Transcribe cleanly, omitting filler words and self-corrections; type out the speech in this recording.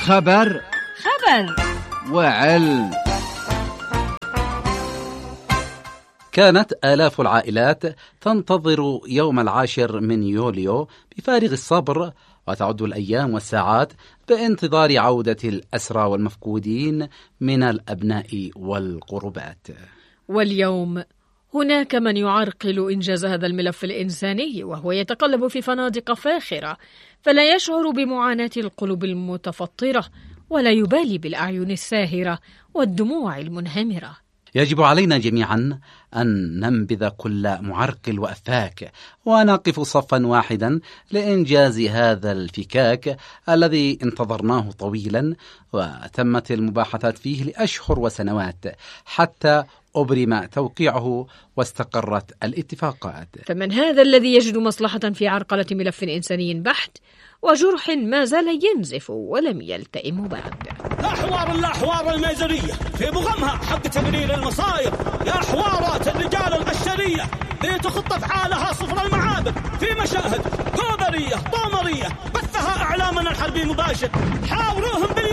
خبر وعلم. كانت آلاف العائلات تنتظر يوم 10 من يوليو بفارغ الصبر، وتعد الأيام والساعات بانتظار عودة الأسرى والمفقودين من الأبناء والقربات. واليوم هناك من يعرقل إنجاز هذا الملف الإنساني، وهو يتقلب في فنادق فاخرة، فلا يشعر بمعاناة القلوب المتفطرة، ولا يبالي بالأعين الساهرة والدموع المنهمرة. يجب علينا جميعا أن ننبذ كل معرقل وأفاك، ونقف صفا واحدا لإنجاز هذا الفكاك الذي انتظرناه طويلا، وتمت المباحثات فيه لأشهر وسنوات حتى أبرم توقيعه واستقرت الاتفاقات. فمن هذا الذي يجد مصلحة في عرقلة ملف إنساني بحت وجرح ما زال ينزف ولم يلتئم بعد؟ الأحوار الميزرية في بغمها حق تبرير المصايب، يا حوارات الرجال البشرية لتخط أفعالها صفر المعابر في مشاهد كوبرية طومرية بثها إعلامنا الحربي مباشر. حاوروهم